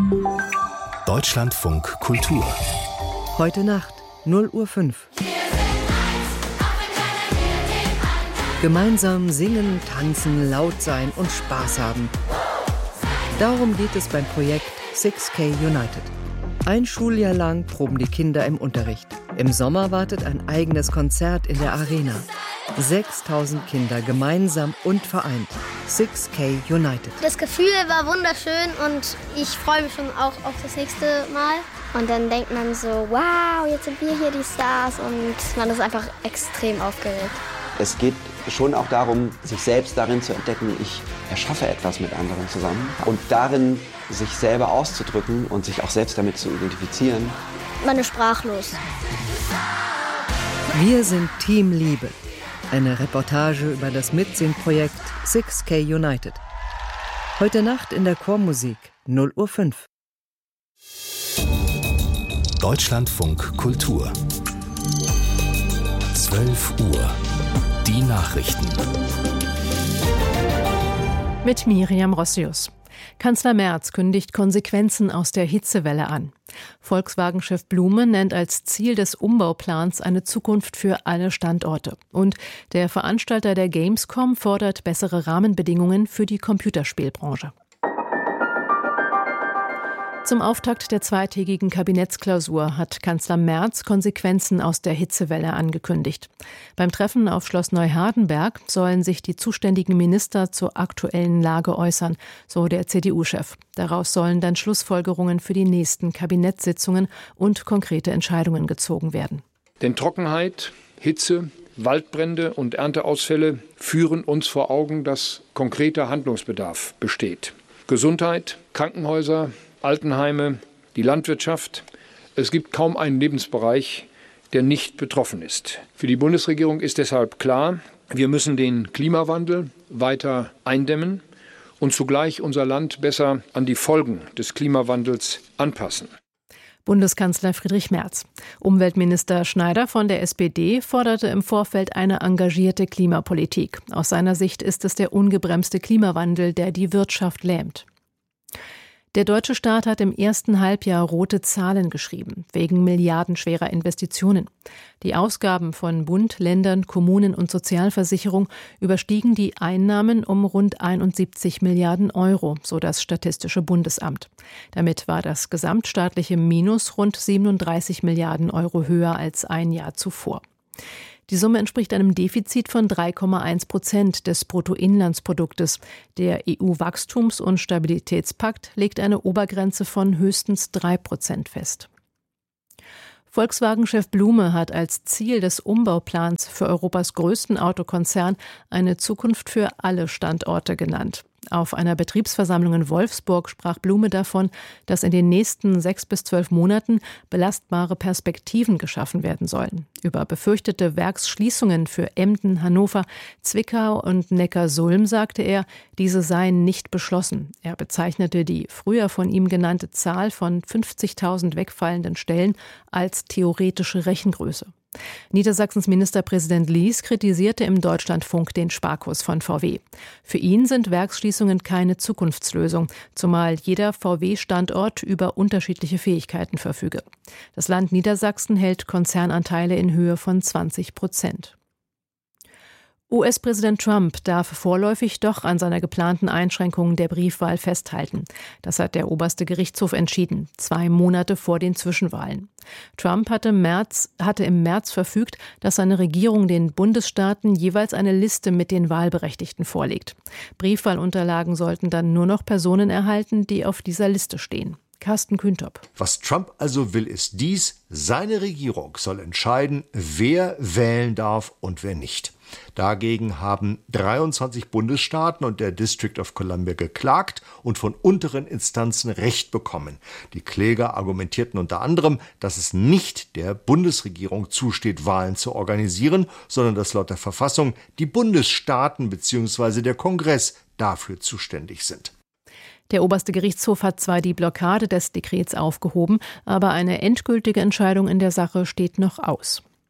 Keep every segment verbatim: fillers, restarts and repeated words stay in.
Deutschlandfunk Kultur. Heute Nacht, null Uhr fünf. Gemeinsam singen, tanzen, laut sein und Spaß haben. Darum geht es beim Projekt six K United. Ein Schuljahr lang proben die Kinder im Unterricht. Im Sommer wartet ein eigenes Konzert in der Arena. sechstausend Kinder gemeinsam und vereint. six K United. Das Gefühl war wunderschön und ich freue mich schon auch auf das nächste Mal. Und dann denkt man so, wow, jetzt sind wir hier die Stars, und man ist einfach extrem aufgeregt. Es geht schon auch darum, sich selbst darin zu entdecken, ich erschaffe etwas mit anderen zusammen. Und darin sich selber auszudrücken und sich auch selbst damit zu identifizieren. Man ist sprachlos. Wir sind Team Liebe. Eine Reportage über das Mitsingprojekt six K United. Heute Nacht in der Chormusik, null Uhr fünf. Deutschlandfunk Kultur. zwölf Uhr. Die Nachrichten. Mit Miriam Rossius. Kanzler Merz kündigt Konsequenzen aus der Hitzewelle an. Volkswagen-Chef Blume nennt als Ziel des Umbauplans eine Zukunft für alle Standorte. Und der Veranstalter der Gamescom fordert bessere Rahmenbedingungen für die Computerspielbranche. Zum Auftakt der zweitägigen Kabinettsklausur hat Kanzler Merz Konsequenzen aus der Hitzewelle angekündigt. Beim Treffen auf Schloss Neuhardenberg sollen sich die zuständigen Minister zur aktuellen Lage äußern, so der C D U-Chef. Daraus sollen dann Schlussfolgerungen für die nächsten Kabinettssitzungen und konkrete Entscheidungen gezogen werden. Denn Trockenheit, Hitze, Waldbrände und Ernteausfälle führen uns vor Augen, dass konkreter Handlungsbedarf besteht. Gesundheit, Krankenhäuser, Altenheime, die Landwirtschaft. Es gibt kaum einen Lebensbereich, der nicht betroffen ist. Für die Bundesregierung ist deshalb klar, wir müssen den Klimawandel weiter eindämmen und zugleich unser Land besser an die Folgen des Klimawandels anpassen. Bundeskanzler Friedrich Merz. Umweltminister Schneider von der S P D forderte im Vorfeld eine engagierte Klimapolitik. Aus seiner Sicht ist es der ungebremste Klimawandel, der die Wirtschaft lähmt. Der deutsche Staat hat im ersten Halbjahr rote Zahlen geschrieben, wegen milliardenschwerer Investitionen. Die Ausgaben von Bund, Ländern, Kommunen und Sozialversicherung überstiegen die Einnahmen um rund einundsiebzig Milliarden Euro, so das Statistische Bundesamt. Damit war das gesamtstaatliche Minus rund siebenunddreißig Milliarden Euro höher als ein Jahr zuvor. Die Summe entspricht einem Defizit von drei Komma eins Prozent des Bruttoinlandsproduktes. Der E U-Wachstums- und Stabilitätspakt legt eine Obergrenze von höchstens drei Prozent fest. Volkswagen-Chef Blume hat als Ziel des Umbauplans für Europas größten Autokonzern eine Zukunft für alle Standorte genannt. Auf einer Betriebsversammlung in Wolfsburg sprach Blume davon, dass in den nächsten sechs bis zwölf Monaten belastbare Perspektiven geschaffen werden sollen. Über befürchtete Werksschließungen für Emden, Hannover, Zwickau und Neckarsulm sagte er, diese seien nicht beschlossen. Er bezeichnete die früher von ihm genannte Zahl von fünfzigtausend wegfallenden Stellen als theoretische Rechengröße. Niedersachsens Ministerpräsident Lies kritisierte im Deutschlandfunk den Sparkurs von V W. Für ihn sind Werksschließungen keine Zukunftslösung, zumal jeder V W-Standort über unterschiedliche Fähigkeiten verfüge. Das Land Niedersachsen hält Konzernanteile in Höhe von zwanzig Prozent. U S-Präsident Trump darf vorläufig doch an seiner geplanten Einschränkung der Briefwahl festhalten. Das hat der oberste Gerichtshof entschieden, zwei Monate vor den Zwischenwahlen. Trump hatte, März, hatte im März verfügt, dass seine Regierung den Bundesstaaten jeweils eine Liste mit den Wahlberechtigten vorlegt. Briefwahlunterlagen sollten dann nur noch Personen erhalten, die auf dieser Liste stehen. Carsten Küntop. Was Trump also will, ist dies: Seine Regierung soll entscheiden, wer wählen darf und wer nicht. Dagegen haben dreiundzwanzig Bundesstaaten und der District of Columbia geklagt und von unteren Instanzen Recht bekommen. Die Kläger argumentierten unter anderem, dass es nicht der Bundesregierung zusteht, Wahlen zu organisieren, sondern dass laut der Verfassung die Bundesstaaten bzw. der Kongress dafür zuständig sind. Der oberste Gerichtshof hat zwar die Blockade des Dekrets aufgehoben, aber eine endgültige Entscheidung in der Sache steht noch aus.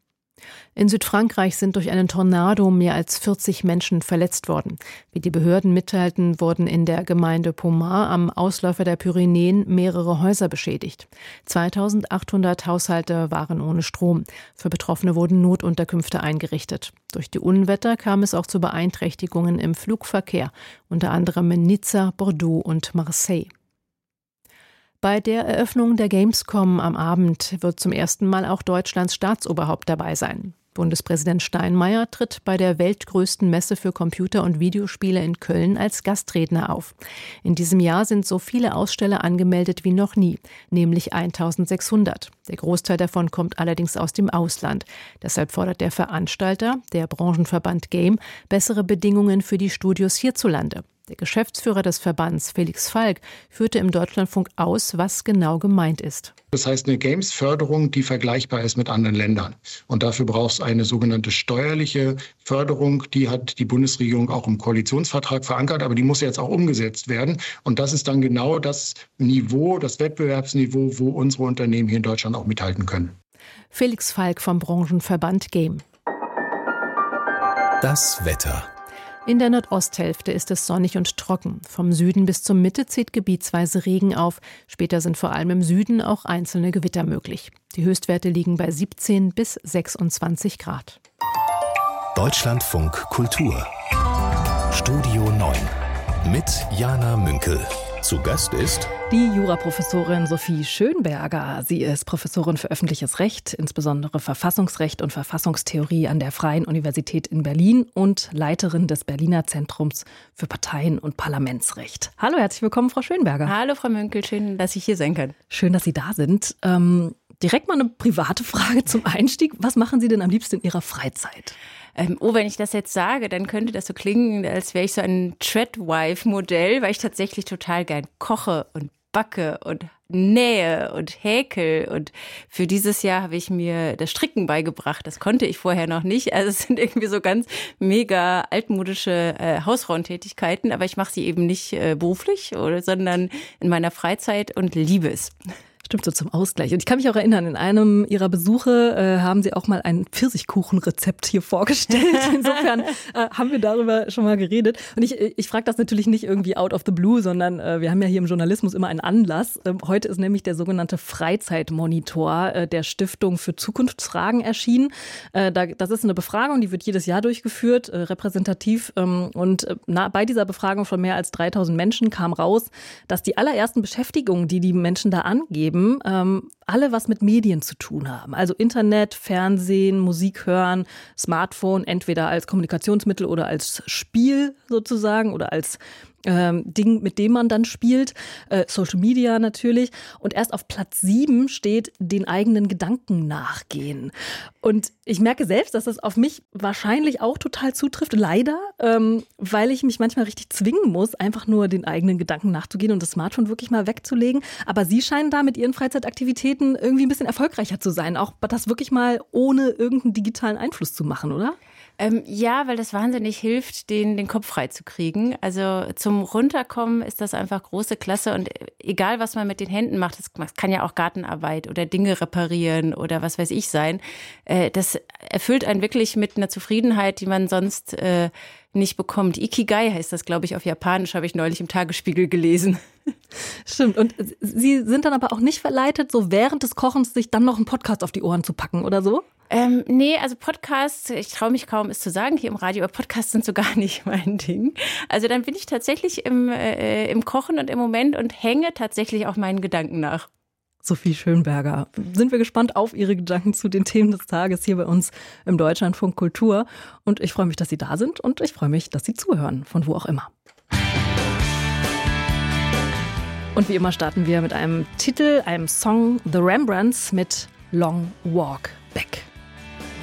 In Südfrankreich sind durch einen Tornado mehr als vierzig Menschen verletzt worden. Wie die Behörden mitteilten, wurden in der Gemeinde Pommard am Ausläufer der Pyrenäen mehrere Häuser beschädigt. zweitausendachthundert Haushalte waren ohne Strom. Für Betroffene wurden Notunterkünfte eingerichtet. Durch die Unwetter kam es auch zu Beeinträchtigungen im Flugverkehr, unter anderem in Nizza, Bordeaux und Marseille. Bei der Eröffnung der Gamescom am Abend wird zum ersten Mal auch Deutschlands Staatsoberhaupt dabei sein. Bundespräsident Steinmeier tritt bei der weltgrößten Messe für Computer- und Videospiele in Köln als Gastredner auf. In diesem Jahr sind so viele Aussteller angemeldet wie noch nie, nämlich eintausendsechshundert. Der Großteil davon kommt allerdings aus dem Ausland. Deshalb fordert der Veranstalter, der Branchenverband Game, bessere Bedingungen für die Studios hierzulande. Der Geschäftsführer des Verbands, Felix Falk, führte im Deutschlandfunk aus, was genau gemeint ist. Das heißt eine Games-Förderung, die vergleichbar ist mit anderen Ländern. Und dafür braucht es eine sogenannte steuerliche Förderung. Die hat die Bundesregierung auch im Koalitionsvertrag verankert, aber die muss jetzt auch umgesetzt werden. Und das ist dann genau das Niveau, das Wettbewerbsniveau, wo unsere Unternehmen hier in Deutschland auch mithalten können. Felix Falk vom Branchenverband Game. Das Wetter. In der Nordosthälfte ist es sonnig und trocken. Vom Süden bis zur Mitte zieht gebietsweise Regen auf. Später sind vor allem im Süden auch einzelne Gewitter möglich. Die Höchstwerte liegen bei siebzehn bis sechsundzwanzig Grad. Deutschlandfunk Kultur. Studio neun mit Jana Münkel. Zu Gast ist die Juraprofessorin Sophie Schönberger. Sie ist Professorin für öffentliches Recht, insbesondere Verfassungsrecht und Verfassungstheorie an der Freien Universität in Berlin und Leiterin des Berliner Zentrums für Parteien- und Parlamentsrecht. Hallo, herzlich willkommen, Frau Schönberger. Hallo, Frau Münkel, schön, dass ich hier sein kann. Schön, dass Sie da sind. Ähm, direkt mal eine private Frage zum Einstieg. Was machen Sie denn am liebsten in Ihrer Freizeit? Ähm, oh, wenn ich das jetzt sage, dann könnte das so klingen, als wäre ich so ein Treadwife-Modell, weil ich tatsächlich total gern koche und backe und nähe und häkel. Und für dieses Jahr habe ich mir das Stricken beigebracht. Das konnte ich vorher noch nicht. Also es sind irgendwie so ganz mega altmodische äh, Hausfrauentätigkeiten, aber ich mache sie eben nicht äh, beruflich, oder, sondern in meiner Freizeit und liebe es. Stimmt, so zum Ausgleich. Und ich kann mich auch erinnern, in einem Ihrer Besuche äh, haben Sie auch mal ein Pfirsichkuchenrezept hier vorgestellt. Insofern äh, haben wir darüber schon mal geredet. Und ich, ich frage das natürlich nicht irgendwie out of the blue, sondern äh, wir haben ja hier im Journalismus immer einen Anlass. Ähm, heute ist nämlich der sogenannte Freizeitmonitor äh, der Stiftung für Zukunftsfragen erschienen. Äh, da, das ist eine Befragung, die wird jedes Jahr durchgeführt, äh, repräsentativ. Ähm, und äh, na, bei dieser Befragung von mehr als dreitausend Menschen kam raus, dass die allerersten Beschäftigungen, die die Menschen da angeben, Ähm, alle was mit Medien zu tun haben. Also Internet, Fernsehen, Musik hören, Smartphone, entweder als Kommunikationsmittel oder als Spiel sozusagen oder als ähm, Ding, mit dem man dann spielt. Äh, Social Media natürlich. Und erst auf Platz sieben steht den eigenen Gedanken nachgehen. Und ich merke selbst, dass das auf mich wahrscheinlich auch total zutrifft, leider, ähm, weil ich mich manchmal richtig zwingen muss, einfach nur den eigenen Gedanken nachzugehen und das Smartphone wirklich mal wegzulegen. Aber Sie scheinen da mit Ihren Freizeitaktivitäten irgendwie ein bisschen erfolgreicher zu sein, auch das wirklich mal ohne irgendeinen digitalen Einfluss zu machen, oder? Ähm, ja, weil das wahnsinnig hilft, den, den Kopf frei zu kriegen. Also zum Runterkommen ist das einfach große Klasse. Und egal, was man mit den Händen macht, das kann ja auch Gartenarbeit oder Dinge reparieren oder was weiß ich sein, äh, das erfüllt einen wirklich mit einer Zufriedenheit, die man sonst äh, nicht bekommt. Ikigai heißt das, glaube ich, auf Japanisch, habe ich neulich im Tagesspiegel gelesen. Stimmt. Und Sie sind dann aber auch nicht verleitet, so während des Kochens sich dann noch einen Podcast auf die Ohren zu packen oder so? Ähm, nee, also Podcasts, ich traue mich kaum, es zu sagen hier im Radio, aber Podcasts sind so gar nicht mein Ding. Also dann bin ich tatsächlich im, äh, im Kochen und im Moment und hänge tatsächlich auch meinen Gedanken nach. Sophie Schönberger. Sind wir gespannt auf Ihre Gedanken zu den Themen des Tages hier bei uns im Deutschlandfunk Kultur. Und ich freue mich, dass Sie da sind und ich freue mich, dass Sie zuhören, von wo auch immer. Und wie immer starten wir mit einem Titel, einem Song, The Rembrandts mit Long Walk Back.